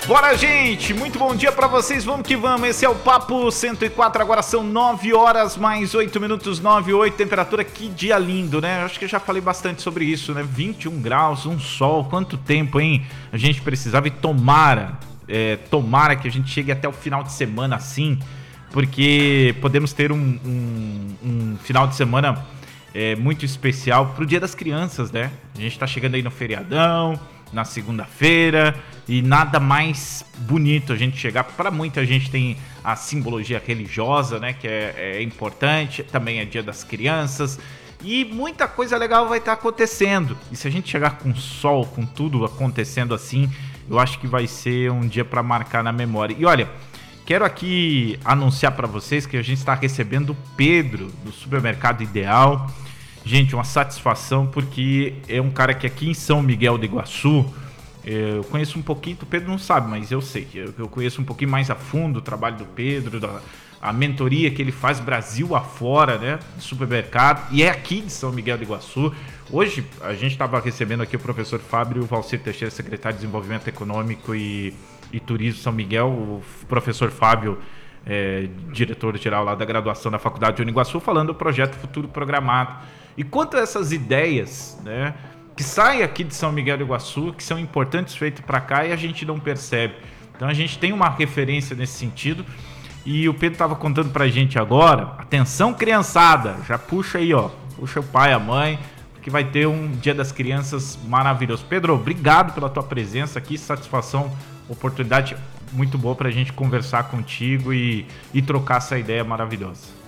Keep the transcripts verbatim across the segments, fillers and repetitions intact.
Bora, gente! Muito bom dia pra vocês, vamos que vamos. Esse é o Papo cento e quatro, agora são nove horas mais oito minutos, nove e oito, temperatura, que dia lindo, né? Acho que eu já falei bastante sobre isso, né? vinte e um graus, um sol, quanto tempo, hein? A gente precisava e tomara, é, tomara que a gente chegue até o final de semana assim, porque podemos ter um, um, um final de semana é, muito especial pro Dia das Crianças, né? A gente tá chegando aí no feriadão, na segunda-feira, e nada mais bonito a gente chegar. Para muita gente tem a simbologia religiosa, né, que é, é importante, também é Dia das Crianças, e muita coisa legal vai estar acontecendo. E se a gente chegar com sol, com tudo acontecendo assim, eu acho que vai ser um dia para marcar na memória. E olha, quero aqui anunciar para vocês que a gente está recebendo o Pedro do Supermercado Ideal. Gente, uma satisfação, porque é um cara que aqui em São Miguel do Iguaçu, eu conheço um pouquinho, o Pedro não sabe, mas eu sei, eu conheço um pouquinho mais a fundo o trabalho do Pedro, da, a mentoria que ele faz Brasil afora, né, de supermercado, e é aqui de São Miguel do Iguaçu. Hoje a gente estava recebendo aqui o professor Fábio Valcir Teixeira, secretário de Desenvolvimento Econômico e, e Turismo São Miguel, o professor Fábio, é, diretor-geral lá da graduação da Faculdade de Uniguaçu, falando do projeto Futuro Programado. E quanto a essas ideias, né, que saem aqui de São Miguel do Iguaçu, que são importantes, feitas para cá, e a gente não percebe. Então a gente tem uma referência nesse sentido. E o Pedro estava contando para a gente agora, atenção criançada, já puxa aí, ó, puxa o pai, a mãe, que vai ter um Dia das Crianças maravilhoso. Pedro, obrigado pela tua presença aqui, satisfação, oportunidade muito boa para a gente conversar contigo e, e trocar essa ideia maravilhosa.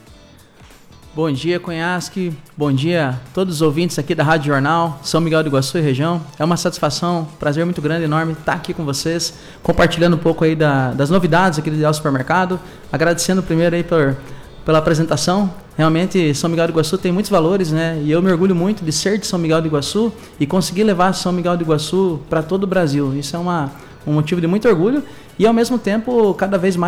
Bom dia, Cunhasque. Bom dia a todos os ouvintes aqui da Rádio Jornal, São Miguel do Iguaçu e região. É uma satisfação, um prazer muito grande, enorme estar aqui com vocês, compartilhando um pouco aí da, das novidades aqui do Ideal Supermercado. Agradecendo primeiro aí por, pela apresentação. Realmente, São Miguel do Iguaçu tem muitos valores, né? E eu me orgulho muito de ser de São Miguel do Iguaçu e conseguir levar São Miguel do Iguaçu para todo o Brasil. Isso é uma, um motivo de muito orgulho e, ao mesmo tempo, cada vez mais